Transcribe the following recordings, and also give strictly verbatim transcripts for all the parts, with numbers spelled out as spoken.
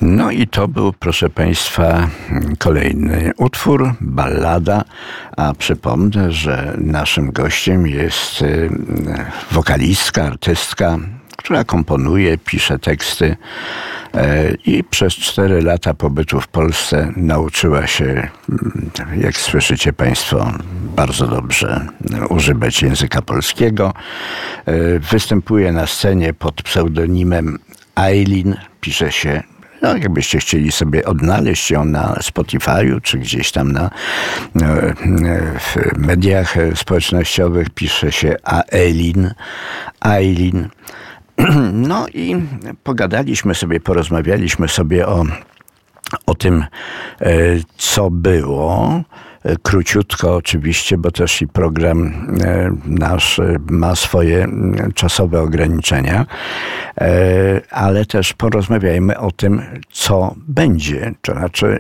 No i to był, proszę Państwa, kolejny utwór, ballada, a przypomnę, że naszym gościem jest wokalistka, artystka, która komponuje, pisze teksty i przez cztery lata pobytu w Polsce nauczyła się, jak słyszycie Państwo, bardzo dobrze używać języka polskiego. Występuje na scenie pod pseudonimem Aylin, pisze się, no, jakbyście chcieli sobie odnaleźć ją na Spotify'u, czy gdzieś tam na, w mediach społecznościowych, pisze się Aylin, Aylin. No i pogadaliśmy sobie, porozmawialiśmy sobie o, o tym, co było. Króciutko oczywiście, bo też i program nasz ma swoje czasowe ograniczenia, ale też porozmawiajmy o tym, co będzie, to znaczy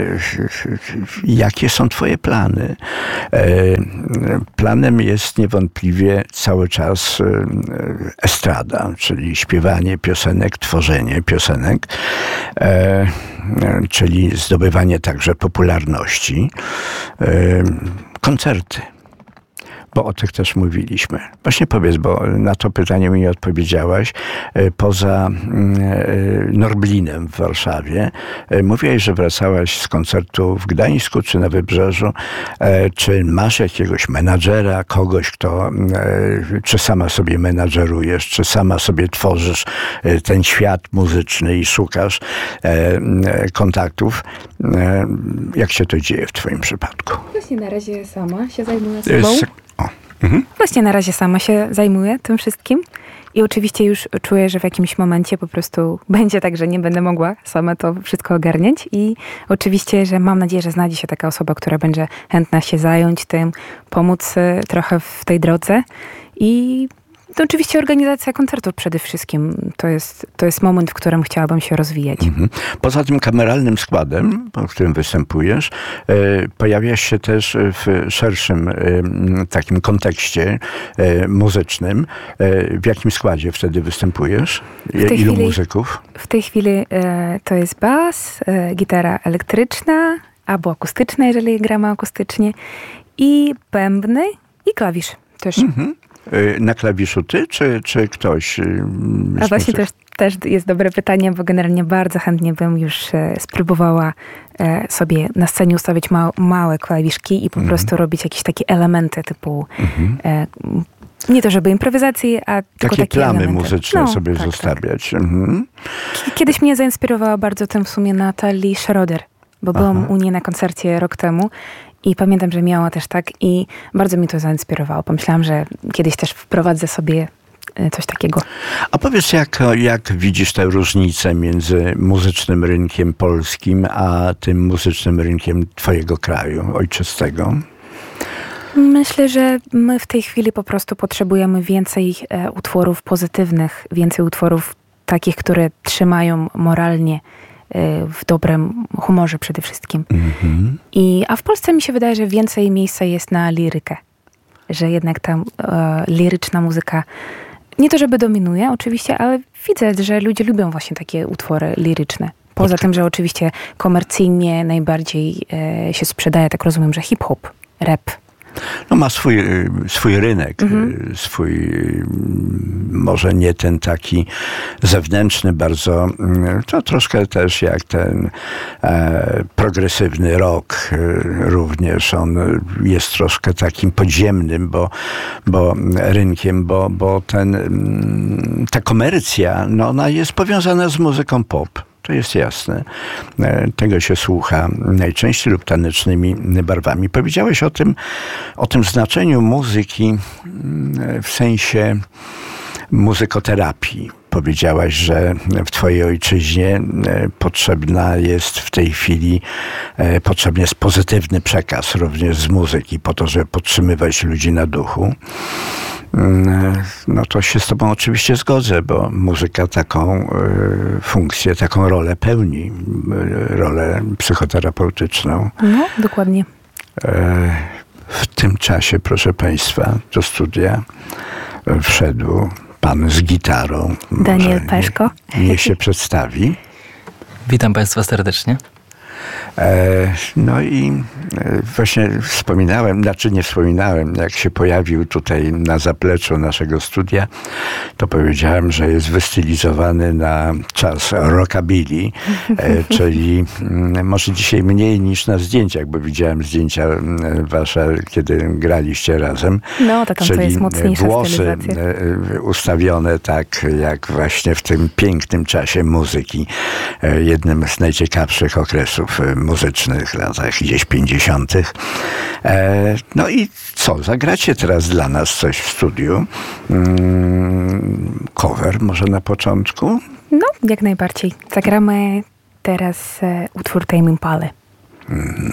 jakie są twoje plany. Planem jest niewątpliwie cały czas estrada, czyli śpiewanie piosenek, tworzenie piosenek, czyli zdobywanie także popularności. Koncerty, bo o tych też mówiliśmy. Właśnie powiedz, bo na to pytanie mi nie odpowiedziałaś. Poza Norblinem w Warszawie mówiłaś, że wracałaś z koncertu w Gdańsku czy na Wybrzeżu. Czy masz jakiegoś menadżera, kogoś, kto, czy sama sobie menadżerujesz, czy sama sobie tworzysz ten świat muzyczny i szukasz kontaktów? Jak się to dzieje w twoim przypadku? Właśnie na razie sama się zajmuję sobą. S- Mhm. Właśnie na razie sama się zajmuję tym wszystkim i oczywiście już czuję, że w jakimś momencie po prostu będzie tak, że nie będę mogła sama to wszystko ogarniać i oczywiście, że mam nadzieję, że znajdzie się taka osoba, która będzie chętna się zająć tym, pomóc trochę w tej drodze i to oczywiście organizacja koncertów przede wszystkim. To jest, to jest moment, w którym chciałabym się rozwijać. Mhm. Poza tym kameralnym składem, w którym występujesz, e, pojawiasz się też w szerszym e, takim kontekście e, muzycznym. E, w jakim składzie wtedy występujesz? Ilu chwili, muzyków? W tej chwili e, to jest bas, e, gitara elektryczna albo akustyczna, jeżeli gramy akustycznie, i bębny i klawisz też. Mhm. Na klawiszu ty, czy, czy ktoś? A właśnie też, też jest dobre pytanie, bo generalnie bardzo chętnie bym już e, spróbowała e, sobie na scenie ustawić ma, małe klawiszki i po mm. prostu robić jakieś takie elementy typu mm-hmm. e, nie to żeby improwizacji, a takie tylko takie plamy elementy. muzyczne no, sobie tak, zostawiać. Tak. Mhm. Kiedyś mnie zainspirowała bardzo tym w sumie Natalie Schroeder, bo byłam Aha. u niej na koncercie rok temu. I pamiętam, że miała też tak i bardzo mi to zainspirowało. Pomyślałam, że kiedyś też wprowadzę sobie coś takiego. A powiedz, jak, jak widzisz tę różnicę między muzycznym rynkiem polskim, a tym muzycznym rynkiem twojego kraju, ojczystego? Myślę, że my w tej chwili po prostu potrzebujemy więcej e, utworów pozytywnych, więcej utworów takich, które trzymają moralnie w dobrym humorze przede wszystkim. Mm-hmm. I, a w Polsce mi się wydaje, że więcej miejsca jest na lirykę. Że jednak ta e, liryczna muzyka nie to żeby dominuje oczywiście, ale widzę, że ludzie lubią właśnie takie utwory liryczne. Poza okay. tym, że oczywiście komercyjnie najbardziej e, się sprzedaje, tak rozumiem, że hip-hop, rap. No ma swój, swój rynek, mhm. swój, może nie ten taki zewnętrzny, bardzo, to troszkę też jak ten e, progresywny rock, e, również on jest troszkę takim podziemnym, bo, bo rynkiem, bo, bo ten, ta komercja, no ona jest powiązana z muzyką pop. To jest jasne. Tego się słucha najczęściej lub tanecznymi barwami. Powiedziałeś o tym, o tym znaczeniu muzyki w sensie muzykoterapii. Powiedziałaś, że w twojej ojczyźnie potrzebna jest w tej chwili, potrzebny jest pozytywny przekaz również z muzyki, po to, żeby podtrzymywać ludzi na duchu. No to się z tobą oczywiście zgodzę, bo muzyka taką y, funkcję, taką rolę pełni, y, rolę psychoterapeutyczną. No, dokładnie. Y, w tym czasie, proszę państwa, do studia wszedł pan z gitarą. Daniel Peszko. Niech się przedstawi. Witam Państwa serdecznie. No i właśnie wspominałem, znaczy nie wspominałem, jak się pojawił tutaj na zapleczu naszego studia, to powiedziałem, że jest wystylizowany na czas rockabilly, czyli może dzisiaj mniej niż na zdjęciach, bo widziałem zdjęcia wasze, kiedy graliście razem. No, to tam czyli to jest mocniejsza włosy stylizacja. ustawione tak, jak właśnie w tym pięknym czasie muzyki, jednym z najciekawszych okresów muzycznych, latach gdzieś pięćdziesiątych. E, no i co? Zagracie teraz dla nas coś w studiu? Mm, cover może na początku? No, jak najbardziej. Zagramy teraz e, utwór Tame Impala. Mm.